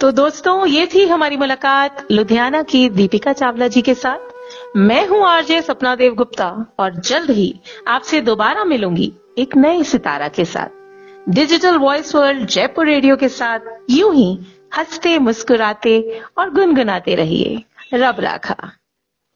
तो दोस्तों, ये थी हमारी मुलाकात लुधियाना की दीपिका चावला जी के साथ। मैं हूं आरजे सपना देव गुप्ता और जल्द ही आपसे दोबारा मिलूंगी एक नए सितारा के साथ। Digital voice world Jaipur radio के साथ यूं ही हंसते मुस्कुराते और गुनगुनाते रहिए। रब राखा।